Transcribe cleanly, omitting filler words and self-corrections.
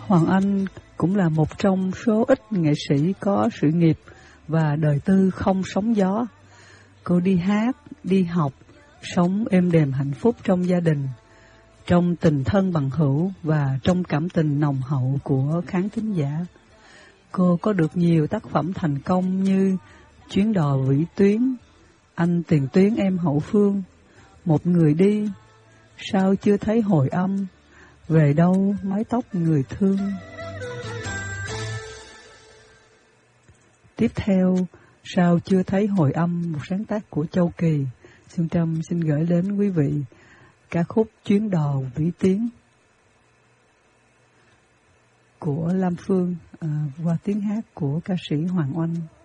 Hoàng Anh cũng là một trong số ít nghệ sĩ có sự nghiệp và đời tư không sóng gió. Cô đi hát, đi học, sống êm đềm hạnh phúc trong gia đình, trong tình thân bằng hữu và trong cảm tình nồng hậu của khán thính giả. Cô có được nhiều tác phẩm thành công như Chuyến đò vĩ tuyến, Anh tiền tuyến em hậu phương, Một người đi, Sao chưa thấy hồi âm, Về đâu mái tóc người thương. Tiếp theo, Sao chưa thấy hồi âm, một sáng tác của Châu Kỳ. Xuân Trâm xin gửi đến quý vị ca khúc Chuyến đò vĩ tuyến của Lam Phương qua tiếng hát của ca sĩ Hoàng Oanh.